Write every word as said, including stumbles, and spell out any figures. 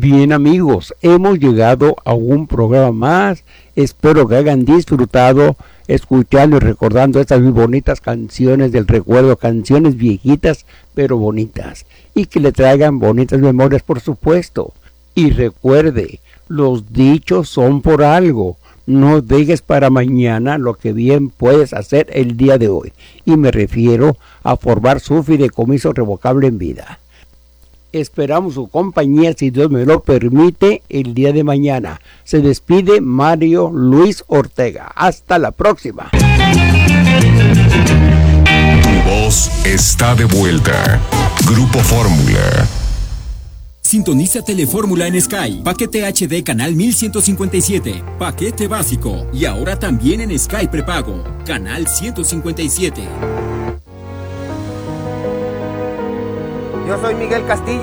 Bien amigos, hemos llegado a un programa más. Espero que hayan disfrutado escuchando y recordando estas muy bonitas canciones del recuerdo, canciones viejitas pero bonitas, y que le traigan bonitas memorias, por supuesto. Y recuerde, los dichos son por algo. No dejes para mañana lo que bien puedes hacer el día de hoy, y me refiero a formar su fideicomiso revocable en vida. Esperamos su compañía, si Dios me lo permite, el día de mañana. Se despide Mario Luis Ortega. Hasta la próxima. Tu voz está de vuelta. Grupo Fórmula. Sintoniza Telefórmula en Sky. Paquete H D canal mil ciento cincuenta y siete. Paquete básico. Y ahora también en Sky prepago. Canal ciento cincuenta y siete. Yo soy Miguel Castillo.